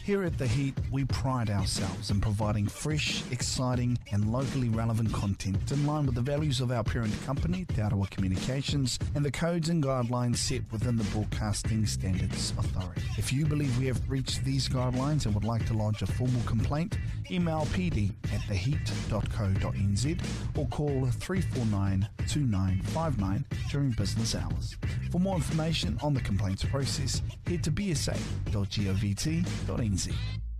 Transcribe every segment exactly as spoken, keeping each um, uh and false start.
Here at The Heat, we pride ourselves in providing fresh, exciting and locally relevant content in line with the values of our parent company, Te Arawa Communications, and the codes and guidelines set within the Broadcasting Standards Authority. If you believe we have breached these guidelines and would like to lodge a formal complaint, email p d at the heat dot co dot n z or call three four nine, two nine five nine during business hours. For more information on the complaints process, head to b s a dot govt dot n z.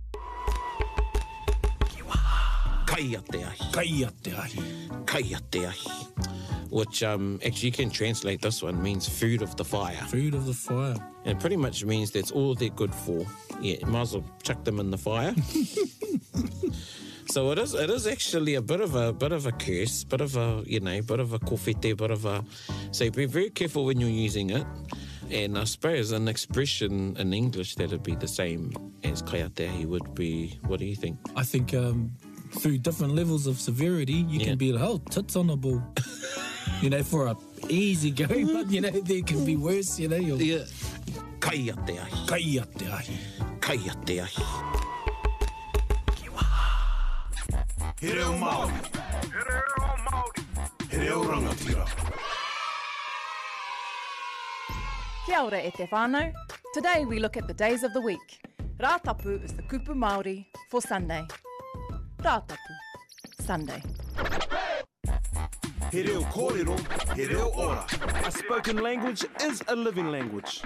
Kaia te ahi. Kaia te ahi. Kaia te ahi. Which um, actually you can translate this one, means food of the fire. Food of the fire. And it pretty much means that's all they're good for. Yeah, you might as well chuck them in the fire. So it is it is actually a bit of a bit of a curse, bit of a, you know, bit of a kōwhete, bit of a... So be very careful when you're using it. And I suppose an expression in English that would be the same as kaia te ahi would be, what do you think? I think um, through different levels of severity, you Yeah. can be like, oh, tits on a ball. You know, for a easy go, but, you know, there can be worse, you know. You're... Yeah. Kaia te ahi. Kaia te ahi. Kaia te ahi. He reo Māori. He reo Māori. He reo rangatira. Kia ora e te whānau. Today we look at the days of the week. Rātapu is the kupu Māori for Sunday. Rātapu, Sunday. He reo kōrero. He reo ora. A spoken language is a living language.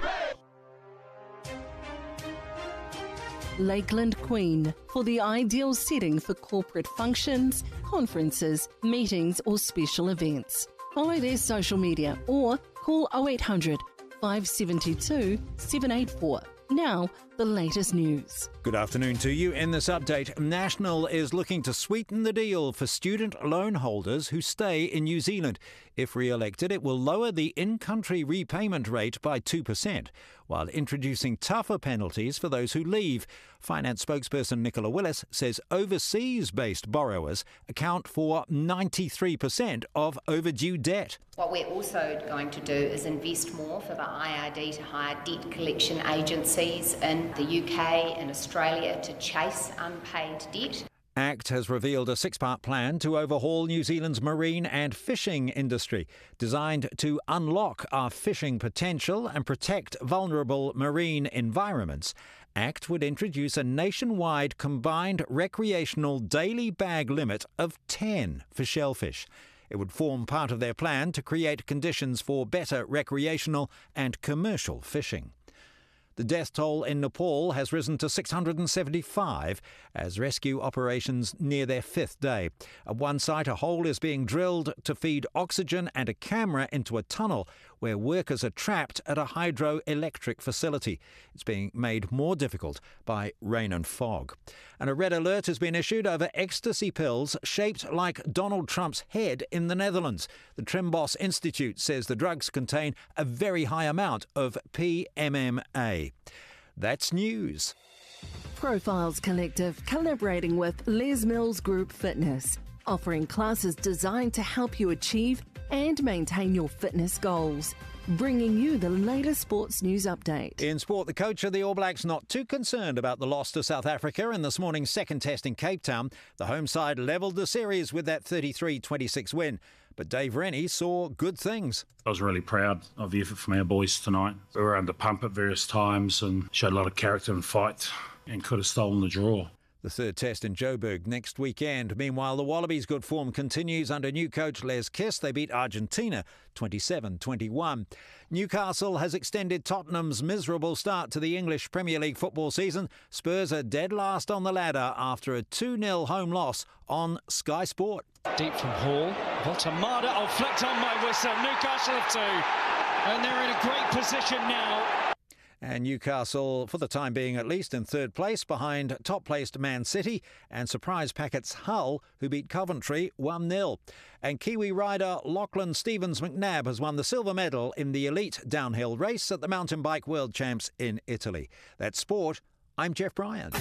Lakeland Queen, for the ideal setting for corporate functions, conferences, meetings or special events. Follow their social media or call oh eight hundred, five seven two, seven eight four. Now, the latest news. Good afternoon to you. In this update, National is looking to sweeten the deal for student loan holders who stay in New Zealand. If re-elected, it will lower the in-country repayment rate by two percent, while introducing tougher penalties for those who leave. Finance spokesperson Nicola Willis says overseas-based borrowers account for ninety-three percent of overdue debt. What we're also going to do is invest more for the I R D to hire debt collection agencies in the U K and Australia to chase unpaid debt. ACT has revealed a six-part plan to overhaul New Zealand's marine and fishing industry, designed to unlock our fishing potential and protect vulnerable marine environments. ACT would introduce a nationwide combined recreational daily bag limit of ten for shellfish. It would form part of their plan to create conditions for better recreational and commercial fishing. The death toll in Nepal has risen to six hundred seventy-five as rescue operations near their fifth day. At one site, a hole is being drilled to feed oxygen and a camera into a tunnel where workers are trapped at a hydroelectric facility. It's being made more difficult by rain and fog. And a red alert has been issued over ecstasy pills shaped like Donald Trump's head in the Netherlands. The Trimbos Institute says the drugs contain a very high amount of P M M A. That's news. Profiles Collective collaborating with Les Mills Group Fitness, offering classes designed to help you achieve and maintain your fitness goals. Bringing you the latest sports news update. In sport, the coach of the All Blacks not too concerned about the loss to South Africa in this morning's second test in Cape Town. The home side levelled the series with that thirty-three twenty-six win. But Dave Rennie saw good things. I was really proud of the effort from our boys tonight. We were under pump at various times and showed a lot of character and fight and could have stolen the draw. The third test in Joburg next weekend. Meanwhile, the Wallabies' good form continues under new coach Les Kiss. They beat Argentina twenty-seven twenty-one. Newcastle has extended Tottenham's miserable start to the English Premier League football season. Spurs are dead last on the ladder after a two nil home loss on Sky Sport. Deep from Hall. Voltamada, oh, flicked on my whistle. Newcastle have two. And they're in a great position now. And Newcastle, for the time being at least, in third place behind top-placed Man City and surprise packets Hull, who beat Coventry one nil. And Kiwi rider Lachlan Stevens-McNabb has won the silver medal in the elite downhill race at the Mountain Bike World Champs in Italy. That's sport. I'm Jeff Bryan.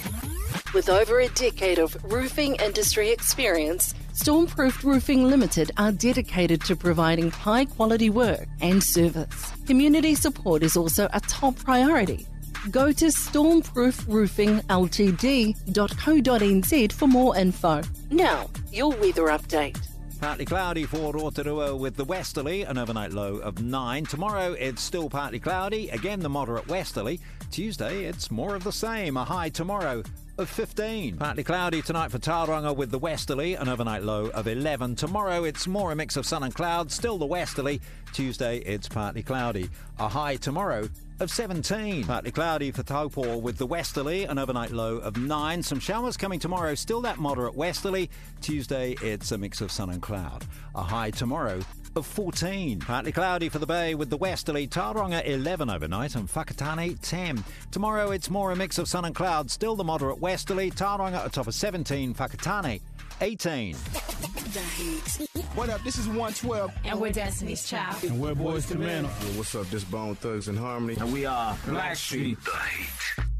With over a decade of roofing industry experience, Stormproofed Roofing Limited are dedicated to providing high-quality work and service. Community support is also a top priority. Go to stormproof roofing l t d dot co dot n z for more info. Now, your weather update. Partly cloudy for Rotorua with the westerly, an overnight low of nine. Tomorrow it's still partly cloudy, again the moderate westerly. Tuesday it's more of the same, a high tomorrow of fifteen. Partly cloudy tonight for Tauranga with the westerly, an overnight low of eleven. Tomorrow it's more a mix of sun and clouds, still the westerly. Tuesday it's partly cloudy, a high tomorrow of seventeen. Partly cloudy for Taupo with the westerly, an overnight low of nine. Some showers coming tomorrow, still that moderate westerly. Tuesday it's a mix of sun and cloud, a high tomorrow of fourteen. Partly cloudy for the Bay with the westerly, Tauranga eleven overnight and Whakatane ten. Tomorrow it's more a mix of sun and clouds, still the moderate westerly, Tauranga a top of seventeen, Whakatane eighteen. What up, this is one twelve. And we're Destiny's Child. And we're Boys to Men. Well, what's up, this Bone Thugs and Harmony. And we are Blackstreet. The Heat.